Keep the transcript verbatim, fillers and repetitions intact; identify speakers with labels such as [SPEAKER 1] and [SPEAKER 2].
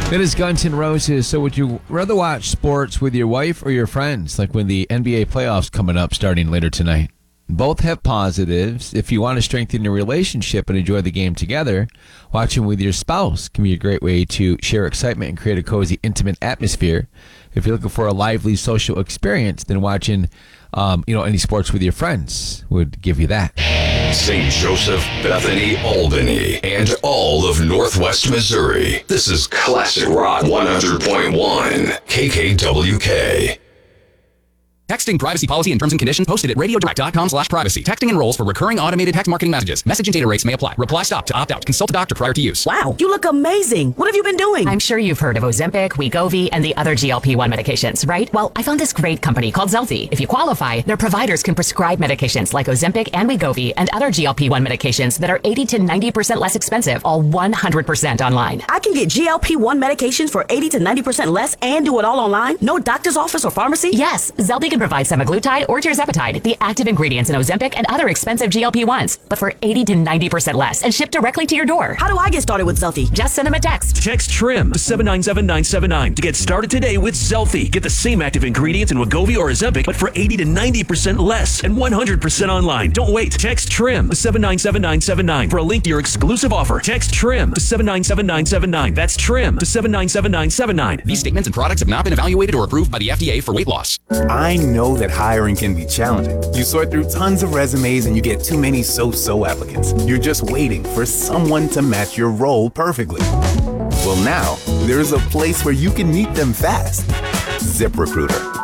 [SPEAKER 1] It is Guns N' Roses. So would you rather watch sports with your wife or your friends, like when the N B A playoffs coming up starting later tonight? Both have positives. If you want to strengthen your relationship and enjoy the game together, watching with your spouse can be a great way to share excitement and create a cozy, intimate atmosphere. If you're looking for a lively social experience, then watching um, you know, any sports with your friends would give you that.
[SPEAKER 2] Saint Joseph, Bethany, Albany, and all of Northwest Missouri. This is Classic Rock one hundred point one, K K W K.
[SPEAKER 3] Texting privacy policy and terms and conditions posted at radiodirect.com slash privacy. Texting enrolls for recurring automated text marketing messages. Message and data rates may apply. Reply stop to opt out. Consult a doctor prior to use.
[SPEAKER 4] Wow, you look amazing. What have you been doing?
[SPEAKER 5] I'm sure you've heard of Ozempic, Wegovy, and the other G L P one medications, right? Well, I found this great company called Zelfie. If you qualify, their providers can prescribe medications like Ozempic and Wegovy and other G L P one medications that are eighty to ninety percent less expensive, all one hundred percent online.
[SPEAKER 4] I can get G L P one medications for eighty to ninety percent less and do it all online? No doctor's office or pharmacy?
[SPEAKER 5] Yes, Zelfie can provide semaglutide or tirzepatide, the active ingredients in Ozempic and other expensive G L P ones, but for eighty to ninety percent less and shipped directly to your door.
[SPEAKER 4] How do I get started with Zelfie?
[SPEAKER 5] Just send them a text.
[SPEAKER 6] Text TRIM to seven nine seven nine seven nine to get started today with Zelfie. Get the same active ingredients in Wegovy or Ozempic, but for eighty to ninety percent less and one hundred percent online. Don't wait. Text TRIM to seven nine seven nine seven nine for a link to your exclusive offer. Text TRIM to seven nine seven nine seven nine. That's TRIM to seven nine seven nine seven nine.
[SPEAKER 3] These statements and products have not been evaluated or approved by the F D A for weight loss.
[SPEAKER 7] I know that hiring can be challenging. You sort through tons of resumes and you get too many so-so applicants. You're just waiting for someone to match your role perfectly. Well, now there's a place where you can meet them fast. ZipRecruiter.